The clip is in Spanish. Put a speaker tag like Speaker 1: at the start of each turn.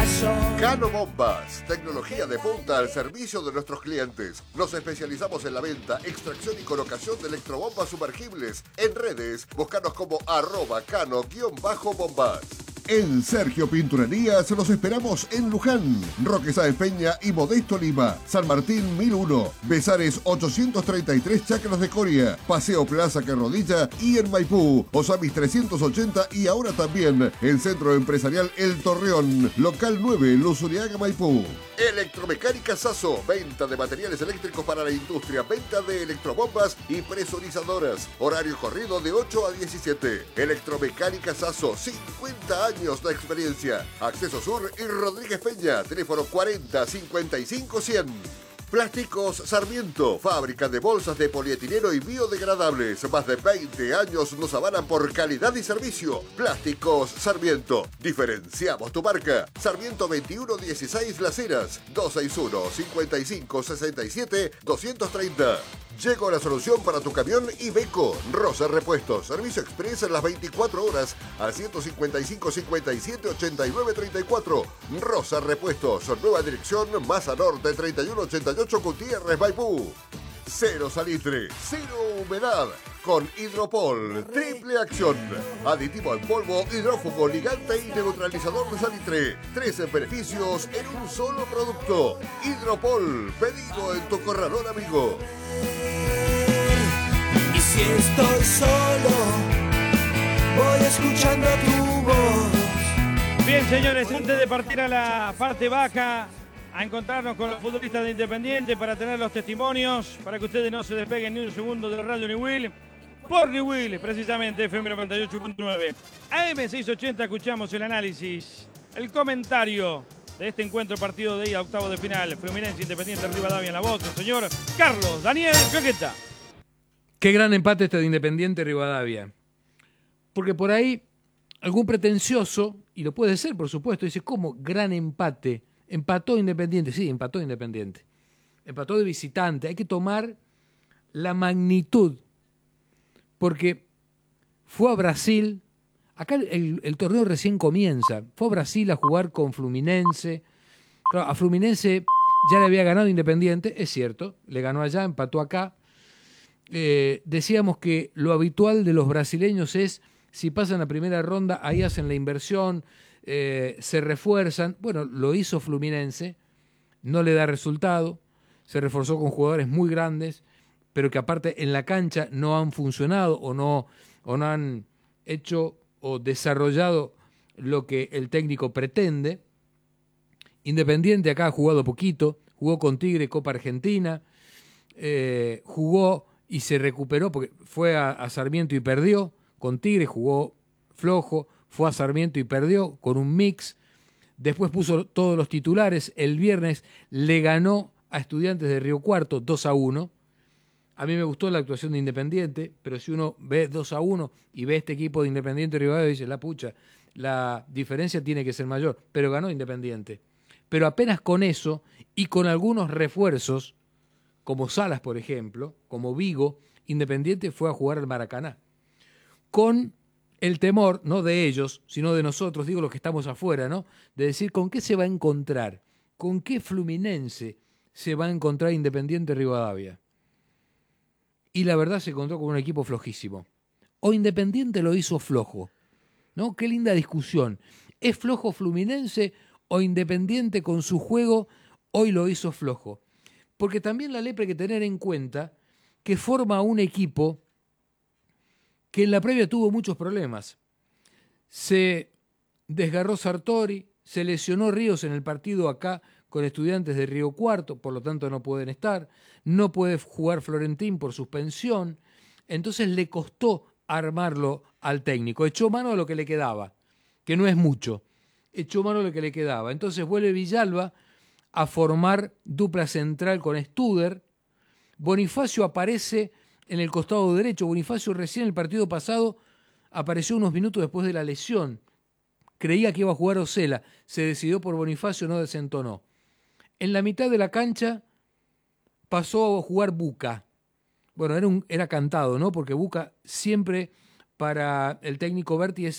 Speaker 1: Cano Bombas, tecnología de punta al servicio de nuestros clientes. Nos especializamos en la venta, extracción y colocación de electrobombas sumergibles. En redes, búscanos como @cano_bombas. En Sergio Pinturerías los esperamos en Luján, Roque Sáenz Peña y Modesto Lima, San Martín 1001, Besares 833 Chacras de Coria, Paseo Plaza Carrodilla y en Maipú, Osamis 380 y ahora también el Centro Empresarial El Torreón, local 9, Luzuriaga, Maipú. Electromecánica Sasso, venta de materiales eléctricos para la industria, venta de electrobombas y presurizadoras. Horario corrido de 8 a 17. Electromecánica Sasso, 50 años de experiencia. Acceso Sur y Rodríguez Peña, teléfono 40 55 100. Plásticos Sarmiento, fábrica de bolsas de polietileno y biodegradables. Más de 20 años nos avalan por calidad y servicio. Plásticos Sarmiento. Diferenciamos tu marca. Sarmiento 2116 Las Heras, 261 55 67 230. Llegó la solución para tu camión Iveco. Rosa Repuestos. Servicio express en las 24 horas al 155 57 89 34. Rosa Repuestos. Nueva dirección Maza Norte 3188 Gutiérrez, Maipú. Cero salitre, cero humedad. Con Hidropol, triple acción. Aditivo en polvo, hidrófugo, ligante y neutralizador de salitre. 13 beneficios en un solo producto. Hidropol, pedido en tu corralón amigo.
Speaker 2: Y si estoy solo, voy escuchando tu voz.
Speaker 3: Bien, señores, antes de partir a la parte baja, a encontrarnos con los futbolistas de Independiente para tener los testimonios, para que ustedes no se despeguen ni un segundo de Radio New Will. Por New Will, precisamente, FM 98.9. AM680, escuchamos el análisis, el comentario de este encuentro partido de ida, octavo de final. Fluminense Independiente Rivadavia en la voz, el señor Carlos Daniel Caqueta.
Speaker 4: Qué gran empate este de Independiente Rivadavia. Porque por ahí algún pretencioso, y lo puede ser por supuesto, dice, ¿cómo gran empate? Empató Independiente, sí, empató Independiente. Empató de visitante. Hay que tomar la magnitud. Porque fue a Brasil. Acá el torneo recién comienza. Fue a Brasil a jugar con Fluminense. Claro, a Fluminense ya le había ganado Independiente, es cierto. Le ganó allá, empató acá. Decíamos que lo habitual de los brasileños es, si pasan la primera ronda, ahí hacen la inversión, se refuerzan. Bueno, lo hizo Fluminense, no le da resultado, se reforzó con jugadores muy grandes, pero que aparte en la cancha no han funcionado o no han hecho o desarrollado lo que el técnico pretende. Independiente acá ha jugado poquito, jugó con Tigre Copa Argentina, jugó y se recuperó porque fue a Sarmiento y perdió, con Tigre jugó flojo, fue a Sarmiento y perdió con un mix, después puso todos los titulares, el viernes le ganó a Estudiantes de Río Cuarto 2-1, a mí me gustó la actuación de Independiente, pero si uno ve 2-1 y ve este equipo de Independiente Rivadavia, dice, la pucha, la diferencia tiene que ser mayor, pero ganó Independiente. Pero apenas con eso y con algunos refuerzos, como Salas, por ejemplo, como Vigo, Independiente fue a jugar al Maracaná. Con el temor, no de ellos, sino de nosotros, digo los que estamos afuera, ¿no? De decir con qué se va a encontrar, con qué Fluminense se va a encontrar Independiente Rivadavia. Y la verdad se encontró con un equipo flojísimo. O Independiente lo hizo flojo, ¿no? Qué linda discusión. ¿Es flojo Fluminense o Independiente con su juego hoy lo hizo flojo? Porque también la Lepre hay que tener en cuenta que forma un equipo que en la previa tuvo muchos problemas. Se desgarró Sartori, se lesionó Ríos en el partido acá con Estudiantes de Río Cuarto, por lo tanto no pueden estar, no puede jugar Florentín por suspensión, entonces le costó armarlo al técnico, echó mano a lo que le quedaba, que no es mucho, echó mano a lo que le quedaba, entonces vuelve Villalba a formar dupla central con Studer. Bonifacio aparece en el costado derecho. Bonifacio recién en el partido pasado apareció unos minutos después de la lesión. Creía que iba a jugar Osela. Se decidió por Bonifacio, no desentonó. En la mitad de la cancha pasó a jugar Buca. Bueno, era cantado, ¿no? Porque Buca siempre para el técnico Berti es